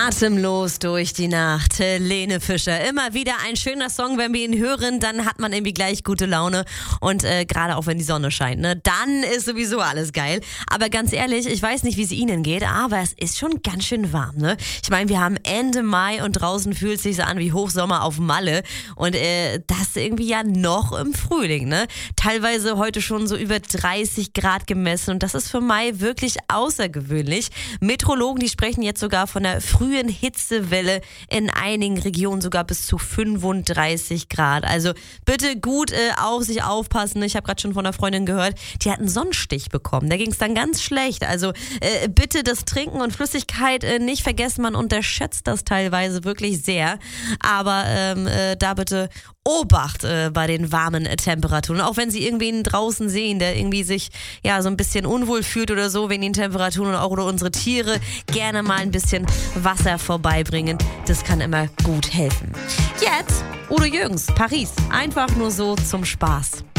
Atemlos durch die Nacht. Helene Fischer. Immer wieder ein schöner Song, wenn wir ihn hören, dann hat man irgendwie gleich gute Laune. Und gerade auch wenn die Sonne scheint, ne, dann ist sowieso alles geil. Aber ganz ehrlich, ich weiß nicht, wie es Ihnen geht, aber es ist schon ganz schön warm, ne? Ich meine, wir haben Ende Mai und draußen fühlt es sich so an wie Hochsommer auf Malle. Und das irgendwie ja noch im Frühling, ne? Teilweise heute schon so über 30 Grad gemessen. Und das ist für Mai wirklich außergewöhnlich. Meteorologen, die sprechen jetzt sogar von der frühen Hitzewelle, in einigen Regionen sogar bis zu 35 Grad. Also bitte gut auf sich aufpassen. Ich habe gerade schon von einer Freundin gehört, die hat einen Sonnenstich bekommen. Da ging es dann ganz schlecht. Also bitte das Trinken und Flüssigkeit nicht vergessen. Man unterschätzt das teilweise wirklich sehr. Aber da bitte Obacht bei den warmen Temperaturen. Auch wenn Sie irgendwen draußen sehen, der irgendwie sich ja so ein bisschen unwohl fühlt oder so wegen den Temperaturen und auch oder unsere Tiere, gerne mal ein bisschen Wasser vorbeibringen. Das kann immer gut helfen. Jetzt Udo Jürgens, Paris. Einfach nur so zum Spaß.